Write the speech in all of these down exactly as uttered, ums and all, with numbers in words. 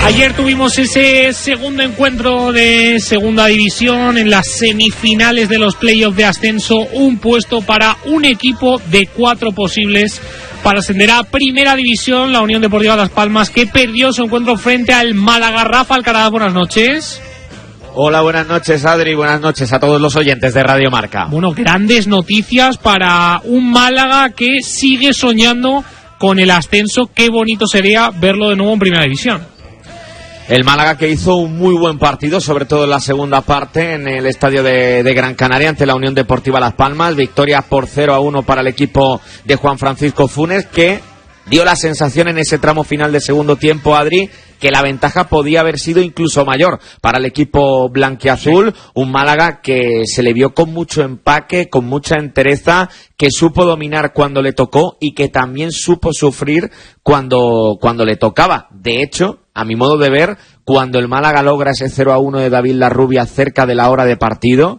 Ayer tuvimos ese segundo encuentro de segunda división en las semifinales de los playoffs de ascenso, un puesto para un equipo de cuatro posibles para ascender a primera división, la Unión Deportiva Las Palmas, que perdió su encuentro frente al Málaga. Rafa Alcaraz, buenas noches. Hola, buenas noches, Adri, buenas noches a todos los oyentes de Radio Marca. Bueno, grandes noticias para un Málaga que sigue soñando con el ascenso. Qué bonito sería verlo de nuevo en primera división. El Málaga, que hizo un muy buen partido, sobre todo en la segunda parte, en el estadio de, de Gran Canaria ante la Unión Deportiva Las Palmas. Victoria por cero a uno para el equipo de Juan Francisco Funes, que dio la sensación en ese tramo final de segundo tiempo, Adri, que la ventaja podía haber sido incluso mayor para el equipo blanquiazul. Sí. Un Málaga que se le vio con mucho empaque, con mucha entereza, que supo dominar cuando le tocó y que también supo sufrir cuando, cuando le tocaba. De hecho, a mi modo de ver, cuando el Málaga logra ese cero a uno de David Larrubia cerca de la hora de partido,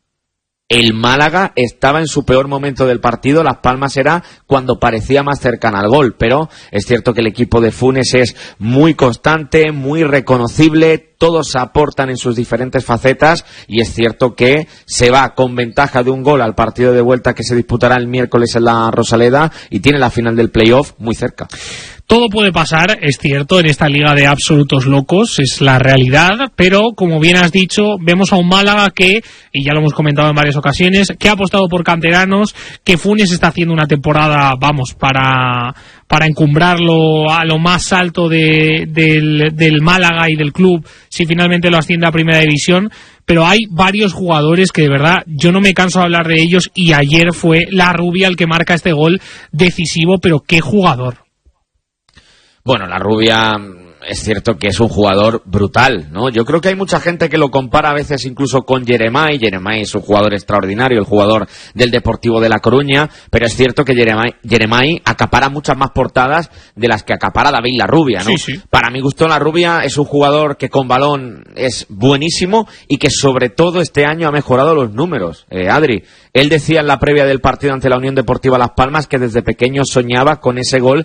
el Málaga estaba en su peor momento del partido. Las Palmas era cuando parecía más cercana al gol, pero es cierto que el equipo de Funes es muy constante, muy reconocible, todos aportan en sus diferentes facetas y es cierto que se va con ventaja de un gol al partido de vuelta que se disputará el miércoles en la Rosaleda y tiene la final del playoff muy cerca. Todo puede pasar, es cierto, en esta liga de absolutos locos, es la realidad, pero como bien has dicho, vemos a un Málaga que, y ya lo hemos comentado en varias ocasiones, que ha apostado por canteranos, que Funes está haciendo una temporada, vamos, para, para encumbrarlo a lo más alto de, del, del Málaga y del club, si finalmente lo asciende a primera división. Pero hay varios jugadores que de verdad yo no me canso de hablar de ellos, y ayer fue Larrubia el que marca este gol decisivo, pero qué jugador. Bueno, Larrubia es cierto que es un jugador brutal, ¿no? Yo creo que hay mucha gente que lo compara a veces incluso con Jeremai. Jeremai es un jugador extraordinario, el jugador del Deportivo de La Coruña, pero es cierto que Jeremai, Jeremai acapara muchas más portadas de las que acapara David Larrubia, ¿no? Sí, sí. Para mi gusto, Larrubia es un jugador que con balón es buenísimo y que sobre todo este año ha mejorado los números. Eh, Adri, él decía en la previa del partido ante la Unión Deportiva Las Palmas que desde pequeño soñaba con ese gol